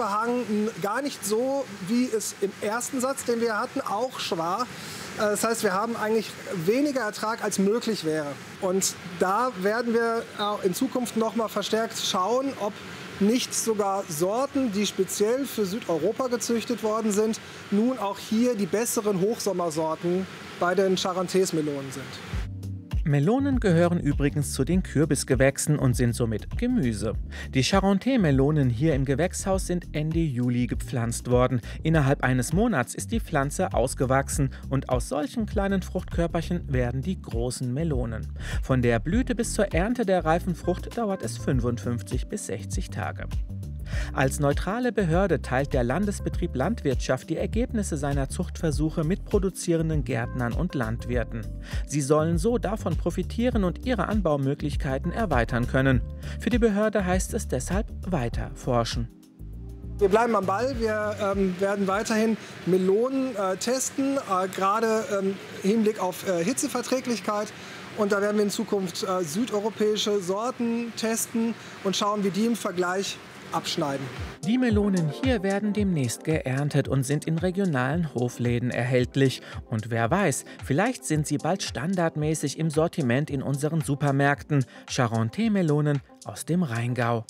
Fruchtbehang gar nicht so, wie es im ersten Satz, den wir hatten, auch war. Das heißt, wir haben eigentlich weniger Ertrag, als möglich wäre. Und da werden wir in Zukunft noch mal verstärkt schauen, ob nicht sogar Sorten, die speziell für Südeuropa gezüchtet worden sind, nun auch hier die besseren Hochsommersorten bei den Charentaises-Melonen sind. Melonen gehören übrigens zu den Kürbisgewächsen und sind somit Gemüse. Die Charentais-Melonen hier im Gewächshaus sind Ende Juli gepflanzt worden. Innerhalb eines Monats ist die Pflanze ausgewachsen und aus solchen kleinen Fruchtkörperchen werden die großen Melonen. Von der Blüte bis zur Ernte der reifen Frucht dauert es 55 bis 60 Tage. Als neutrale Behörde teilt der Landesbetrieb Landwirtschaft die Ergebnisse seiner Zuchtversuche mit produzierenden Gärtnern und Landwirten. Sie sollen so davon profitieren und ihre Anbaumöglichkeiten erweitern können. Für die Behörde heißt es deshalb weiter forschen. Wir bleiben am Ball. Wir werden weiterhin Melonen testen, gerade im Hinblick auf Hitzeverträglichkeit. Und da werden wir in Zukunft südeuropäische Sorten testen und schauen, wie die im Vergleich abschneiden. Die Melonen hier werden demnächst geerntet und sind in regionalen Hofläden erhältlich. Und wer weiß, vielleicht sind sie bald standardmäßig im Sortiment in unseren Supermärkten. Charentais-Melonen aus dem Rheingau.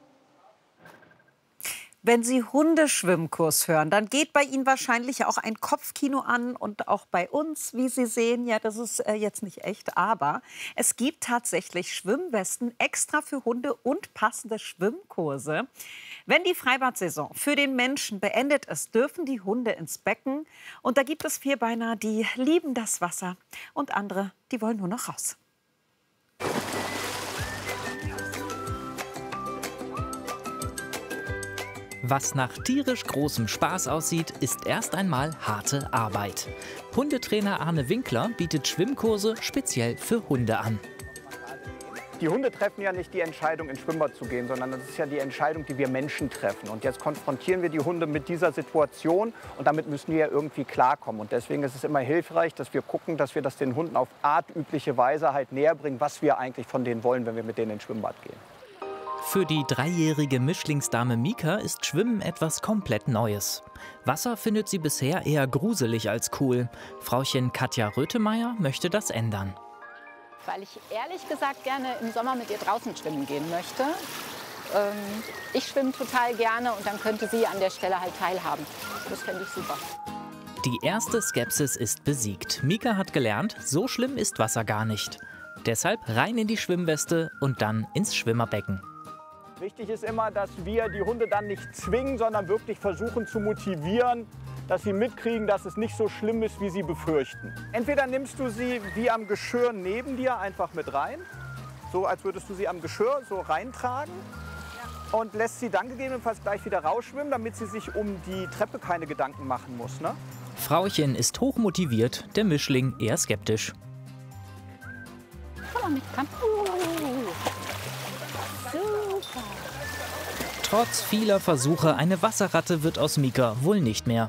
Wenn Sie Hundeschwimmkurs hören, dann geht bei Ihnen wahrscheinlich auch ein Kopfkino an und auch bei uns, wie Sie sehen. Ja, das ist jetzt nicht echt, aber es gibt tatsächlich Schwimmwesten extra für Hunde und passende Schwimmkurse. Wenn die Freibad-Saison für den Menschen beendet ist, dürfen die Hunde ins Becken. Und da gibt es Vierbeiner, die lieben das Wasser und andere, die wollen nur noch raus. Was nach tierisch großem Spaß aussieht, ist erst einmal harte Arbeit. Hundetrainer Arne Winkler bietet Schwimmkurse speziell für Hunde an. Die Hunde treffen ja nicht die Entscheidung, ins Schwimmbad zu gehen, sondern das ist ja die Entscheidung, die wir Menschen treffen. Und jetzt konfrontieren wir die Hunde mit dieser Situation und damit müssen wir ja irgendwie klarkommen. Und deswegen ist es immer hilfreich, dass wir gucken, dass wir das den Hunden auf artübliche Weise halt näher bringen, was wir eigentlich von denen wollen, wenn wir mit denen ins Schwimmbad gehen. Für die 3-jährige Mischlingsdame Mika ist Schwimmen etwas komplett Neues. Wasser findet sie bisher eher gruselig als cool. Frauchen Katja Röthemeyer möchte das ändern. Weil ich ehrlich gesagt gerne im Sommer mit ihr draußen schwimmen gehen möchte. Ich schwimme total gerne und dann könnte sie an der Stelle halt teilhaben. Das fände ich super. Die erste Skepsis ist besiegt. Mika hat gelernt, so schlimm ist Wasser gar nicht. Deshalb rein in die Schwimmweste und dann ins Schwimmerbecken. Wichtig ist immer, dass wir die Hunde dann nicht zwingen, sondern wirklich versuchen zu motivieren, dass sie mitkriegen, dass es nicht so schlimm ist, wie sie befürchten. Entweder nimmst du sie wie am Geschirr neben dir einfach mit rein, so als würdest du sie am Geschirr so reintragen und lässt sie dann gegebenenfalls gleich wieder rausschwimmen, damit sie sich um die Treppe keine Gedanken machen muss. Ne? Frauchen ist hochmotiviert, der Mischling eher skeptisch. Komm mal mit, komm. Super. Trotz vieler Versuche, eine Wasserratte wird aus Mika wohl nicht mehr.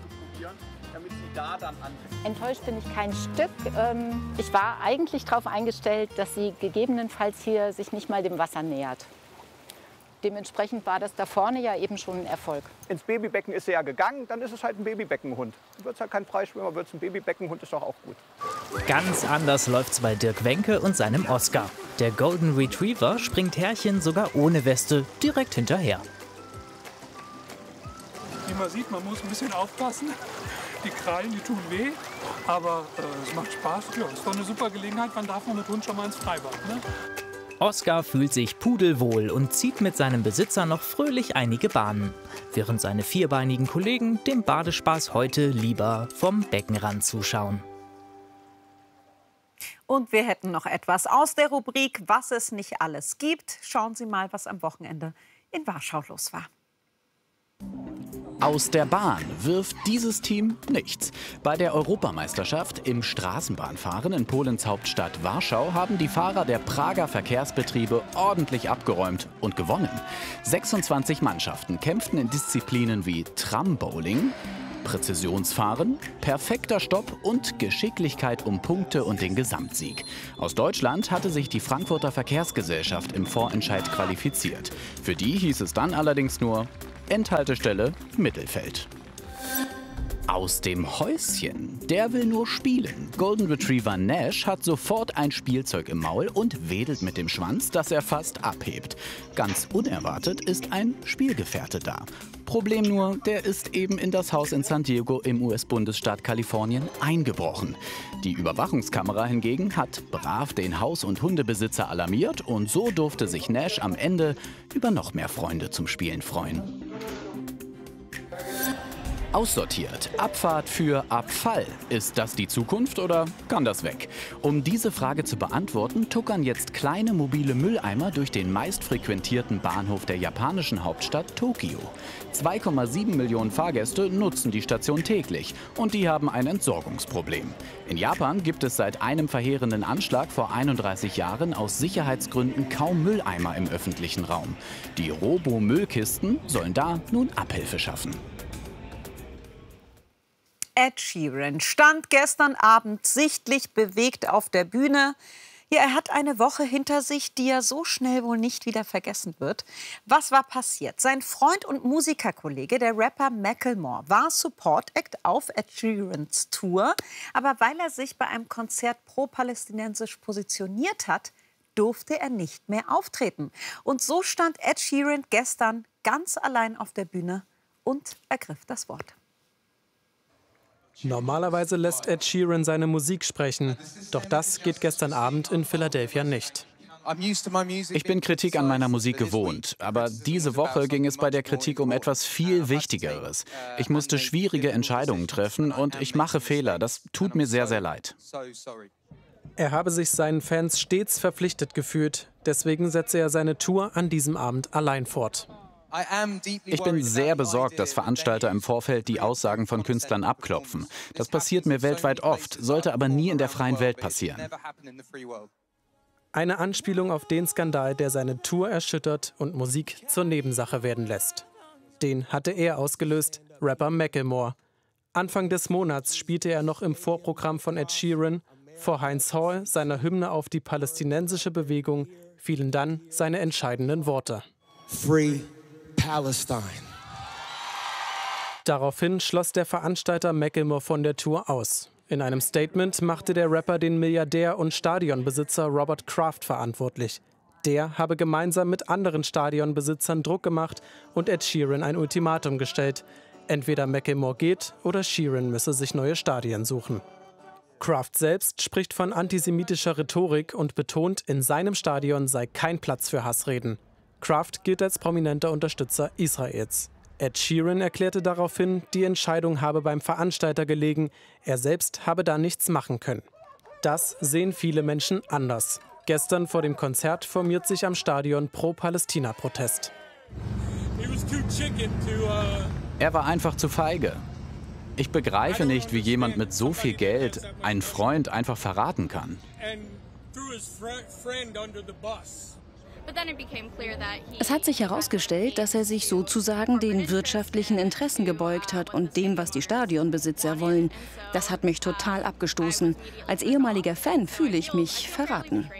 Enttäuscht bin ich kein Stück. Ich war eigentlich darauf eingestellt, dass sie gegebenenfalls hier sich nicht mal dem Wasser nähert. Dementsprechend war das da vorne ja eben schon ein Erfolg. Ins Babybecken ist sie ja gegangen, dann ist es halt ein Babybeckenhund. Wird es halt kein Freischwimmer, wird es ein Babybeckenhund, ist doch auch gut. Ganz anders läuft's bei Dirk Wenke und seinem Oscar. Der Golden Retriever springt Herrchen sogar ohne Weste direkt hinterher. Wie man sieht, man muss ein bisschen aufpassen. Die Krallen, die tun weh, aber es macht Spaß. Ja, ist doch eine super Gelegenheit, man darf mit Hund schon mal ins Freibad. Ne? Oscar fühlt sich pudelwohl und zieht mit seinem Besitzer noch fröhlich einige Bahnen, während seine vierbeinigen Kollegen dem Badespaß heute lieber vom Beckenrand zuschauen. Und wir hätten noch etwas aus der Rubrik Was es nicht alles gibt. Schauen Sie mal, was am Wochenende in Warschau los war. Aus der Bahn wirft dieses Team nichts. Bei der Europameisterschaft im Straßenbahnfahren in Polens Hauptstadt Warschau haben die Fahrer der Prager Verkehrsbetriebe ordentlich abgeräumt und gewonnen. 26 Mannschaften kämpften in Disziplinen wie Trambowling, Präzisionsfahren, perfekter Stopp und Geschicklichkeit um Punkte und den Gesamtsieg. Aus Deutschland hatte sich die Frankfurter Verkehrsgesellschaft im Vorentscheid qualifiziert. Für die hieß es dann allerdings nur Endhaltestelle Mittelfeld. Aus dem Häuschen. Der will nur spielen. Golden Retriever Nash hat sofort ein Spielzeug im Maul und wedelt mit dem Schwanz, dass er fast abhebt. Ganz unerwartet ist ein Spielgefährte da. Problem nur, der ist eben in das Haus in San Diego im US-Bundesstaat Kalifornien eingebrochen. Die Überwachungskamera hingegen hat brav den Haus- und Hundebesitzer alarmiert und so durfte sich Nash am Ende über noch mehr Freunde zum Spielen freuen. Aussortiert. Abfahrt für Abfall. Ist das die Zukunft oder kann das weg? Um diese Frage zu beantworten, tuckern jetzt kleine mobile Mülleimer durch den meistfrequentierten Bahnhof der japanischen Hauptstadt Tokio. 2,7 Millionen Fahrgäste nutzen die Station täglich und die haben ein Entsorgungsproblem. In Japan gibt es seit einem verheerenden Anschlag vor 31 Jahren aus Sicherheitsgründen kaum Mülleimer im öffentlichen Raum. Die Robo-Müllkisten sollen da nun Abhilfe schaffen. Ed Sheeran stand gestern Abend sichtlich bewegt auf der Bühne. Ja, er hat eine Woche hinter sich, die er so schnell wohl nicht wieder vergessen wird. Was war passiert? Sein Freund und Musikerkollege, der Rapper Macklemore, war Support-Act auf Ed Sheerans Tour. Aber weil er sich bei einem Konzert pro-palästinensisch positioniert hat, durfte er nicht mehr auftreten. Und so stand Ed Sheeran gestern ganz allein auf der Bühne und ergriff das Wort. Normalerweise lässt Ed Sheeran seine Musik sprechen. Doch das geht gestern Abend in Philadelphia nicht. Ich bin Kritik an meiner Musik gewohnt, aber diese Woche ging es bei der Kritik um etwas viel Wichtigeres. Ich musste schwierige Entscheidungen treffen und ich mache Fehler. Das tut mir sehr, sehr leid. Er habe sich seinen Fans stets verpflichtet gefühlt. Deswegen setze er seine Tour an diesem Abend allein fort. Ich bin sehr besorgt, dass Veranstalter im Vorfeld die Aussagen von Künstlern abklopfen. Das passiert mir weltweit oft, sollte aber nie in der freien Welt passieren. Eine Anspielung auf den Skandal, der seine Tour erschüttert und Musik zur Nebensache werden lässt. Den hatte er ausgelöst, Rapper Macklemore. Anfang des Monats spielte er noch im Vorprogramm von Ed Sheeran. Vor Heinz Hall, seiner Hymne auf die palästinensische Bewegung, fielen dann seine entscheidenden Worte. Free Palestine. Daraufhin schloss der Veranstalter Macklemore von der Tour aus. In einem Statement machte der Rapper den Milliardär und Stadionbesitzer Robert Kraft verantwortlich. Der habe gemeinsam mit anderen Stadionbesitzern Druck gemacht und Ed Sheeran ein Ultimatum gestellt. Entweder Macklemore geht oder Sheeran müsse sich neue Stadien suchen. Kraft selbst spricht von antisemitischer Rhetorik und betont, in seinem Stadion sei kein Platz für Hassreden. Kraft gilt als prominenter Unterstützer Israels. Ed Sheeran erklärte daraufhin, die Entscheidung habe beim Veranstalter gelegen, er selbst habe da nichts machen können. Das sehen viele Menschen anders. Gestern vor dem Konzert formiert sich am Stadion Pro-Palästina-Protest. Er war einfach zu feige. Ich begreife nicht, wie jemand mit so viel Geld einen Freund einfach verraten kann. Es hat sich herausgestellt, dass er sich sozusagen den wirtschaftlichen Interessen gebeugt hat und dem, was die Stadionbesitzer wollen. Das hat mich total abgestoßen. Als ehemaliger Fan fühle ich mich verraten.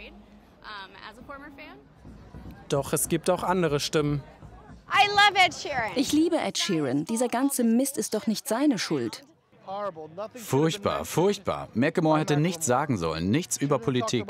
Doch es gibt auch andere Stimmen. Ich liebe Ed Sheeran. Dieser ganze Mist ist doch nicht seine Schuld. Furchtbar, furchtbar. Macklemore hätte nichts sagen sollen, nichts über Politik.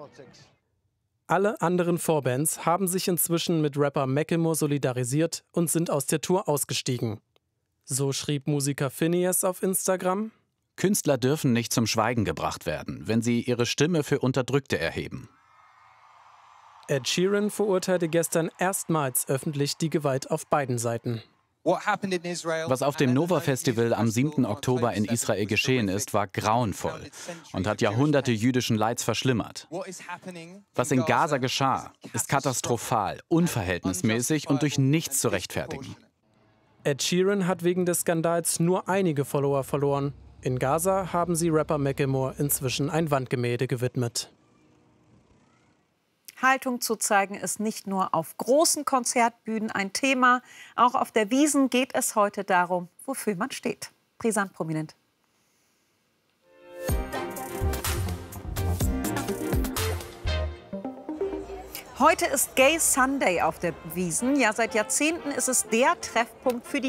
Alle anderen Vorbands haben sich inzwischen mit Rapper Macklemore solidarisiert und sind aus der Tour ausgestiegen. So schrieb Musiker Phineas auf Instagram: Künstler dürfen nicht zum Schweigen gebracht werden, wenn sie ihre Stimme für Unterdrückte erheben. Ed Sheeran verurteilte gestern erstmals öffentlich die Gewalt auf beiden Seiten. Was auf dem Nova-Festival am 7. Oktober in Israel geschehen ist, war grauenvoll und hat Jahrhunderte jüdischen Leids verschlimmert. Was in Gaza geschah, ist katastrophal, unverhältnismäßig und durch nichts zu rechtfertigen. Ed Sheeran hat wegen des Skandals nur einige Follower verloren. In Gaza haben sie Rapper Macklemore inzwischen ein Wandgemälde gewidmet. Haltung zu zeigen ist nicht nur auf großen Konzertbühnen ein Thema. Auch auf der Wiesn geht es heute darum, wofür man steht. Brisant prominent. Heute ist Gay Sunday auf der Wiesn. Ja, seit Jahrzehnten ist es der Treffpunkt für die